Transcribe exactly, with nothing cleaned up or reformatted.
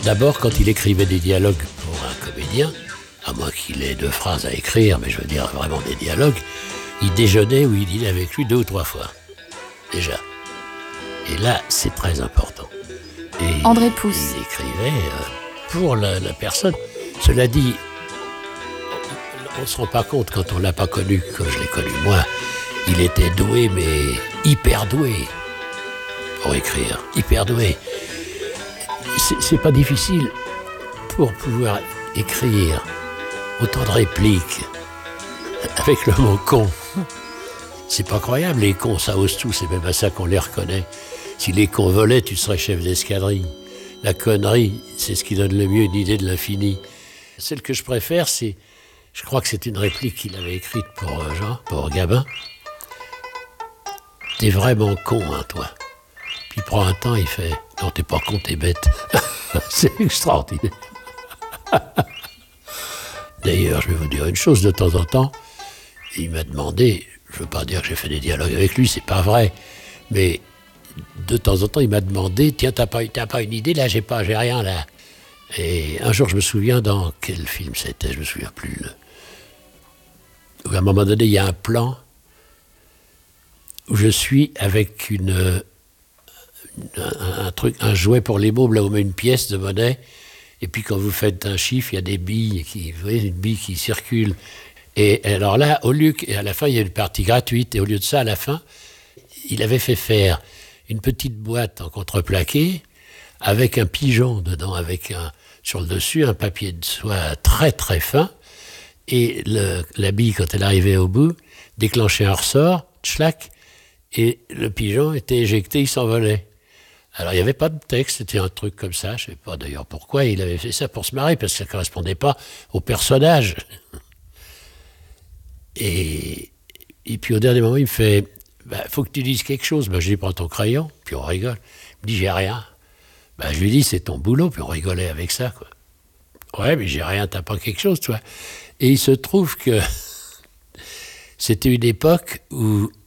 D'abord, quand il écrivait des dialogues pour un comédien, à moins qu'il ait deux phrases à écrire, mais je veux dire vraiment des dialogues, il déjeunait ou il dînait avec lui deux ou trois fois, déjà. Et là, c'est très important. Et André Pousse. Il écrivait euh, pour la, la personne. Cela dit, on ne se rend pas compte quand on ne l'a pas connu, comme je l'ai connu moi. Il était doué, mais hyper doué pour écrire, hyper doué. C'est, c'est pas difficile pour pouvoir écrire autant de répliques avec le mot con. C'est pas croyable, les cons, ça ose tout, c'est même à ça qu'on les reconnaît. Si les cons volaient, tu serais chef d'escadrille. La connerie, c'est ce qui donne le mieux une idée de l'infini. Celle que je préfère, c'est, je crois que c'est une réplique qu'il avait écrite pour euh, Jean, pour Gabin. T'es vraiment con, hein, toi. Puis il prend un temps, il fait, non, t'es pas con, t'es bête. C'est extraordinaire. D'ailleurs, je vais vous dire une chose, de temps en temps, il m'a demandé, je veux pas dire que j'ai fait des dialogues avec lui, c'est pas vrai, mais de temps en temps, il m'a demandé, tiens, t'as pas, t'as pas une idée, là, j'ai pas, j'ai rien, là. Et un jour, je me souviens dans quel film c'était, je me souviens plus, là, où à un moment donné, il y a un plan où je suis avec une, un, un truc, un jouet pour les mômes, là où on met une pièce de monnaie, et puis quand vous faites un chiffre, il y a des billes, qui, vous voyez, une bille qui circule. Et alors là, au lieu et à la fin, il y a une partie gratuite, et au lieu de ça, à la fin, il avait fait faire une petite boîte en contreplaqué, avec un pigeon dedans, avec un, sur le dessus, un papier de soie très très fin, et le, la bille, quand elle arrivait au bout, déclenchait un ressort, tchlac, et le pigeon était éjecté, il s'envolait. Alors, il n'y avait pas de texte, c'était un truc comme ça, je ne sais pas d'ailleurs pourquoi, il avait fait ça pour se marrer, parce que ça ne correspondait pas au personnage. Et, et puis au dernier moment, il me fait, bah, faut que tu dises quelque chose. Bah, je lui dis, prends ton crayon, puis on rigole. Il me dit, j'ai rien. Bah, je lui dis, c'est ton boulot, puis on rigolait avec ça, quoi. Ouais, mais j'ai rien, t'as pas quelque chose, toi. Et il se trouve que c'était une époque où